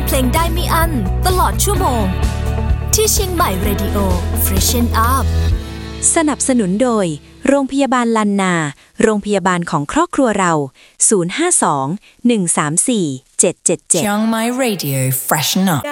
เพลงได้ไม่อั้นตลอดชั่วโมงที่เชียงใหม่ Radio Freshen Up สนับสนุนโดยโรงพยาบาลลันนาโรงพยาบาลของครอบครัวเรา052 134 777 Chiang Mai Radio Freshen Up